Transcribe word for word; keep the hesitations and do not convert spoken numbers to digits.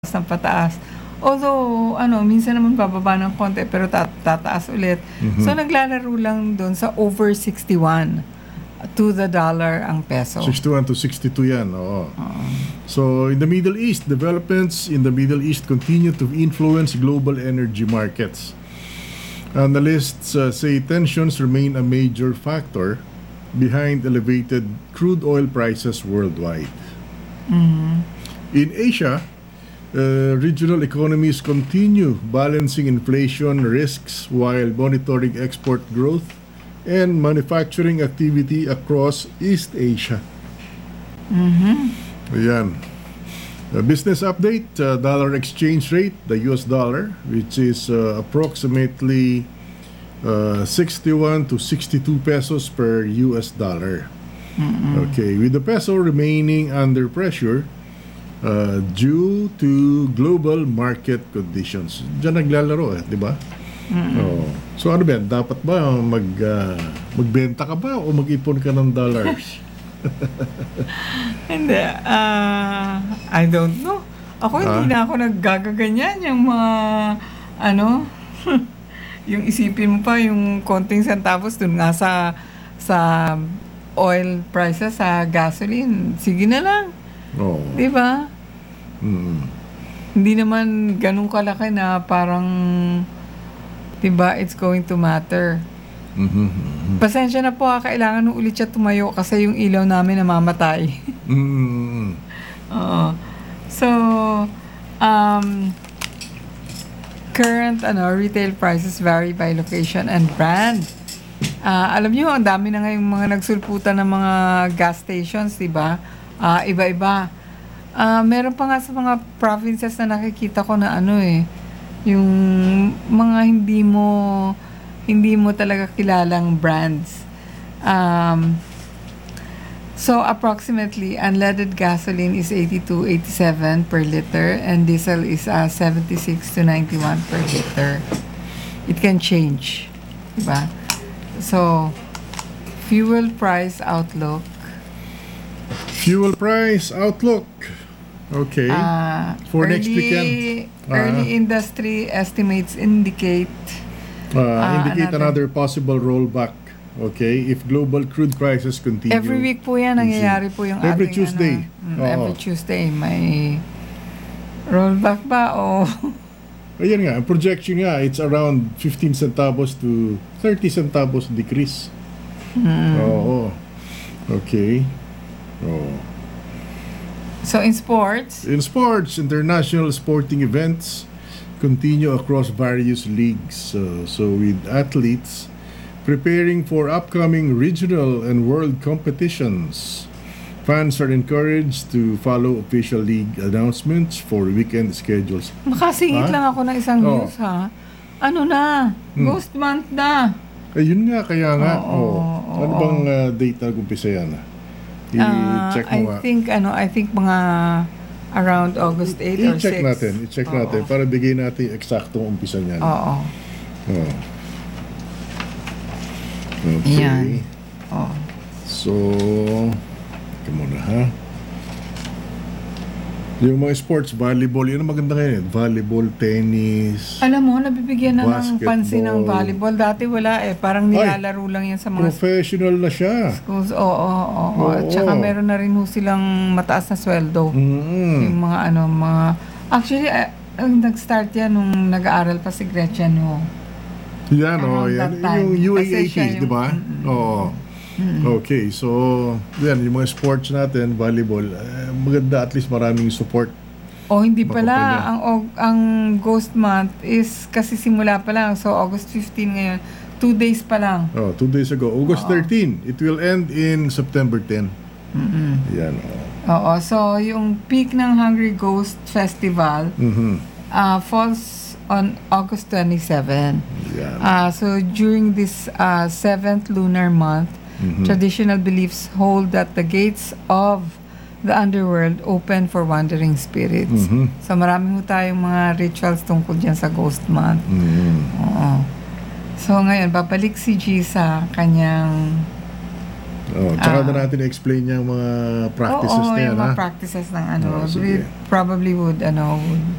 ng pataas. Although, ano, minsan naman bababa ng konti pero tat tataas ulit. Mhm. So, naglalaro lang doon sa over sixty-one to the dollar ang peso. sixty-one to sixty-two yan, oo. So, in the Middle East, developments in the Middle East continue to influence global energy markets. Analysts uh, say tensions remain a major factor behind elevated crude oil prices worldwide. Mhm. In Asia, uh, regional economies continue balancing inflation risks while monitoring export growth and manufacturing activity across East Asia. Mhm. Ayan. Uh, business update, uh, dollar exchange rate, the U S dollar, which is uh, approximately uh, sixty-one to sixty-two pesos per U S dollar. Okay, with the peso remaining under pressure uh, due to global market conditions. Diyan naglalaro eh, di ba? Oh. So ano ba yan? Dapat ba mag, uh, magbenta ka ba o mag-ipon ka ng dollars? Hindi, ah, I don't know. Ako hindi na ako naggagaganyan yung mga, ano, yung isipin mo pa yung konting centavos dun nga sa, sa oil prices, sa gasoline. Sige na lang. Oh. Di ba? Mm. Hindi naman ganun kalaki na parang, di ba, it's going to matter. Mhm. Pasensya na po ha, kailangan nung ulit siya tumayo kasi yung ilaw namin namamatay. Mm. Oo. So, um, current ano, retail prices vary by location and brand. Ah, alam niyo, ang dami na ngayong mga nagsulputan ng mga gas stations, di ba? Ah, iba-iba. Ah, meron pa nga sa mga provinces na nakikita ko na ano eh, yung mga hindi mo hindi mo talaga kilalang brands. Um, so approximately unleaded gasoline is eighty-two eighty-seven per liter and diesel is uh, seventy-six to ninety-one per liter. It can change, diba? So fuel price outlook. Fuel price outlook. Okay. Uh, For early, next weekend. Early Ah. industry estimates indicate Uh, Ah, indicate another- another possible rollback. Okay, if global crude prices continue. every week po yan nangyayari po yung Every ating Tuesday. ano, mm, Oo. every Tuesday may rollback ba o Ayan nga, ang projection nga, it's around fifteen centavos to thirty centavos decrease. Oo. Okay. Oo. so in sports In sports, international sporting events continue across various leagues. Uh, so with athletes preparing for upcoming regional and world competitions, fans are encouraged to follow official league announcements for weekend schedules. makasingit Ha? lang ako ng isang Oo. news ha ano na Hmm. ghost month na Ayun nga, kaya nga. Oo, Oo. oo, Ano oo. bang uh, date na gumpisa yan? Ah, I-check I mo nga. think ano I think mga around August eighth or I-check sixth. natin. I-check Oo. natin para bigyan natin yung eksaktong umpisa niyan. Oo. Oo. Okay. Yan. Oo. So, ito muna ha. Yung mga sports, volleyball, yun ang maganda ngayon. Volleyball, tennis. Alam mo, nabibigyan na ng Basketball. pansin ng volleyball. Dati wala eh. Parang nilalaro lang yan sa mga Professional na siya. schools. Oo, oo, oo. At Oo. saka meron na rin ho silang mataas na sweldo. Mm. Yung mga ano, mga... Actually, eh, ang nag-start yan nung nag-aaral pa si Gretchen ho. Yan, oh, Around yan. that time. Yung U A Kasi A siya P, yung- di ba? Oo. Okay, so, yan, yung mga sports natin, volleyball, eh, maganda at least maraming support. O hindi Baka pala, pa niya. ang, og- ang Ghost Month is kasi simula pa lang. So, August fifteenth ngayon. Two days pa lang. Oh, two days ago, August thirteenth. It will end in September tenth. Yan, oh. Oo, so yung peak ng Hungry Ghost Festival Mhm. uh, falls on August twenty-seventh. Yan. Uh, so during this uh, seventh lunar month, Mhm. traditional beliefs hold that the gates of the underworld open for wandering spirits. Mhm. So marami ho tayong mga rituals tungkol dyan sa Ghost Month. Mhm. Oo. So ngayon, babalik si G sa kanyang Oh, tsaka Ah. na natin explain yung mga practices Oo, na yan, yung mga ha? practices ng ano, Oh, we sige. probably would, ano, would